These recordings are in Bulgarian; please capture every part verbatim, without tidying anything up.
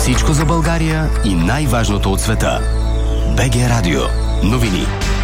Всичко за България и най-важното от света. БГ Радио. Новини.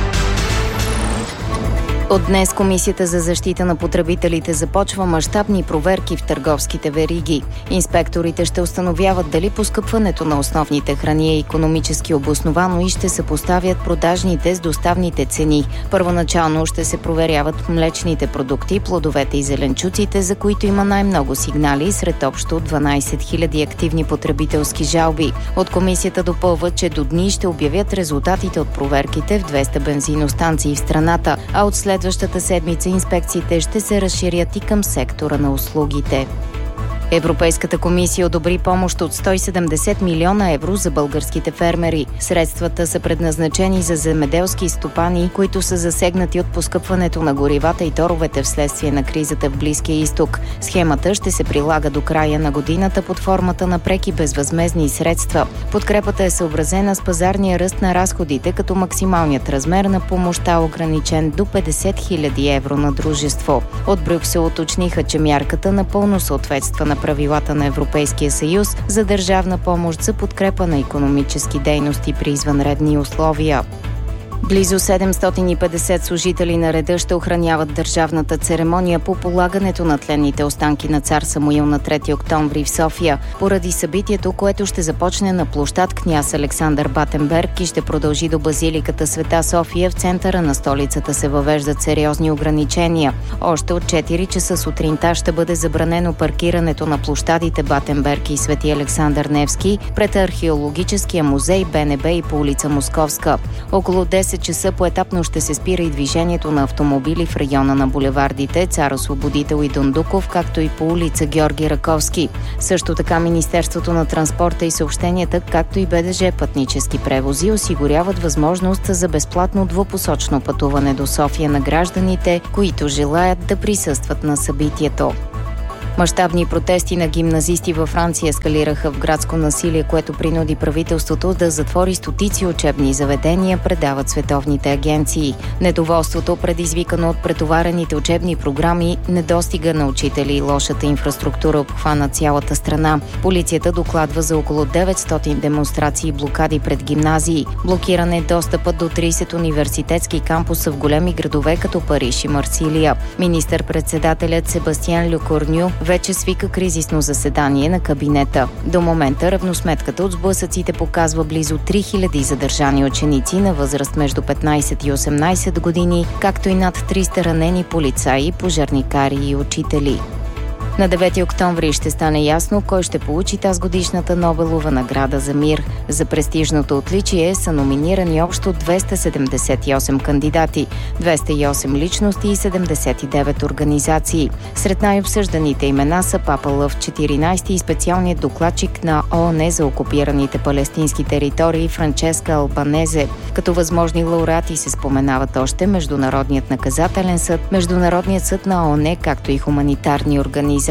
От днес Комисията за защита на потребителите започва мащабни проверки в търговските вериги. Инспекторите ще установяват дали поскъпването на основните храни е икономически обосновано и ще съпоставят продажните с доставните цени. Първоначално ще се проверяват млечните продукти, плодовете и зеленчуците, за които има най-много сигнали, сред общо дванайсет хиляди активни потребителски жалби. От Комисията допълват, че до дни ще обявят резултатите от проверките в двеста бензиностанции в страната, а от след Следващата седмица инспекциите ще се разширят и към сектора на услугите. Европейската комисия одобри помощ от сто и седемдесет милиона евро за българските фермери. Средствата са предназначени за земеделски стопани, които са засегнати от поскъпването на горивата и торовете вследствие на кризата в Близкия изток. Схемата ще се прилага до края на годината под формата на преки безвъзмездни средства. Подкрепата е съобразена с пазарния ръст на разходите, като максималният размер на помощта е ограничен до петдесет хиляди евро на дружество. От Брюксел уточниха, че мярката напълно съответства на правилата на Европейския съюз за държавна помощ за подкрепа на икономически дейности при извънредни условия. Близо седемстотин и петдесет служители на реда ще охраняват държавната церемония по полагането на тленните останки на цар Самуил на трети октомври в София. Поради събитието, което ще започне на площад Княз Александър Батенберг и ще продължи до базиликата Света София, в центъра на столицата се въвеждат сериозни ограничения. Още от четири часа сутринта ще бъде забранено паркирането на площадите Батенберг и Свети Александър Невски пред археологическия музей, БНБ и по улица Московска. Около десет часа поетапно ще се спира и движението на автомобили в района на булевардите Цар Освободител и Дондуков, както и по улица Георги Раковски. Също така Министерството на транспорта и съобщенията, както и БДЖ Пътнически превози осигуряват възможност за безплатно двупосочно пътуване до София на гражданите, които желаят да присъстват на събитието. Мащабни протести на гимназисти във Франция ескалираха в градско насилие, което принуди правителството да затвори стотици учебни заведения, предават световните агенции. Недоволството, предизвикано от претоварените учебни програми, недостига на учители и лошата инфраструктура обхвана цялата страна. Полицията докладва за около деветстотин демонстрации и блокади пред гимназии. Блокиране достъпът до трийсет университетски кампуса в големи градове като Париж и Марсилия. Министър-председателят Себастиан Лекорню вече свика кризисно заседание на кабинета. До момента равносметката от сблъсъците показва близо три хиляди задържани ученици на възраст между петнайсет и осемнайсет години, както и над триста ранени полицаи, пожарникари и учители. На девети октомври ще стане ясно кой ще получи тазгодишната Нобелова награда за мир. За престижното отличие са номинирани общо двеста седемдесет и осем кандидати, двеста и осем личности и седемдесет и девет организации. Сред най-обсъжданите имена са Папа Лъв четиринайсети и специалният докладчик на ООН за окупираните палестински територии Франческа Албанезе. Като възможни лауреати се споменават още Международният наказателен съд, Международният съд на ООН, както и хуманитарни организации.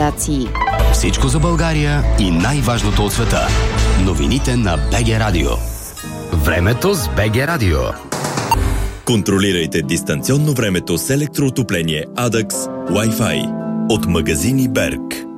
Всичко за България и най-важното от света. Новините на БГ Радио. Времето с БГ Радио. Контролирайте дистанционно времето с електроотопление Адакс Wi-Fi от магазини Берг.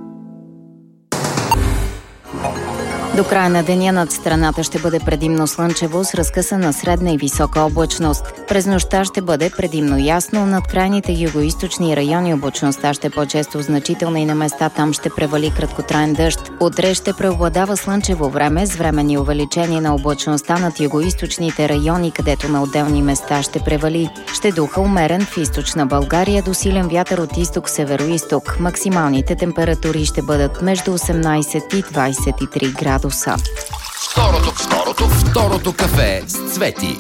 До края на деня над страната ще бъде предимно слънчево с разкъсана средна и висока облачност. През нощта ще бъде предимно ясно, над крайните югоизточни райони облачността ще по-често значителна и на места там ще превали краткотраен дъжд. Утре ще преобладава слънчево време с временни увеличения на облачността над югоизточните райони, където на отделни места ще превали. Ще духа умерен в източна България до силен вятър от изток-североизток. Максималните температури ще бъдат между осемнайсет и двайсет и три градуса. Второто, второто, второто кафе с Цвети.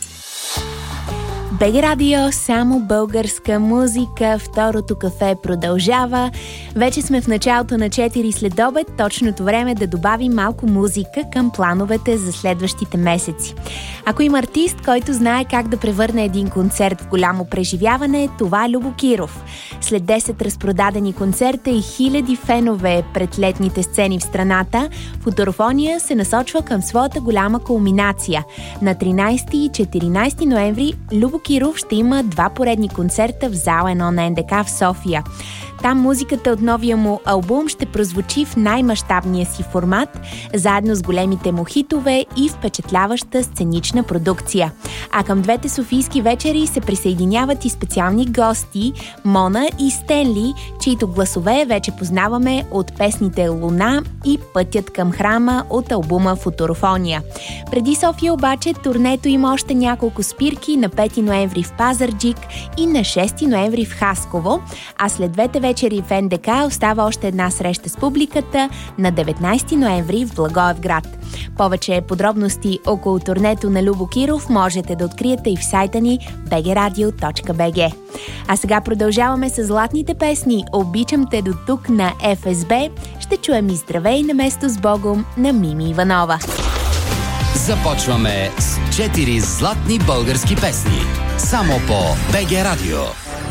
БГ Радио, само българска музика. Второто кафе продължава. Вече сме в началото на четири следобед. Точното време да добавим малко музика към плановете за следващите месеци. Ако има артист, който знае как да превърне един концерт в голямо преживяване, това е Любо Киров. След десет разпродадени концерта и хиляди фенове пред летните сцени в страната, Футурофония се насочва към своята голяма кулминация. На тринайсети и четиринайсети ноември Любо Киров ще има два поредни концерта в зала едно на НДК в София. Там музиката от новия му албум ще прозвучи в най-мащабния си формат, заедно с големите му хитове и впечатляваща сценична продукция. А към двете софийски вечери се присъединяват и специални гости Мона и Стенли, чието гласове вече познаваме от песните Луна и Пътят към храма от албума Футурофония. Преди София обаче турнето има още няколко спирки на пети ноември в Пазарджик и на шести ноември в Хасково, а след двете вечери в ен де ка остава още една среща с публиката на деветнайсети ноември в Благоевград. Повече подробности около турнето на Любо Киров можете да откриете и в сайта ни би джи радио точка би джи. А сега продължаваме с златните песни "Обичам те до тук" на еф ес би. Ще чуем и "Здравей" на место с Богом на Мими Иванова. Започваме с четири златни български песни. Само по би джи Радио.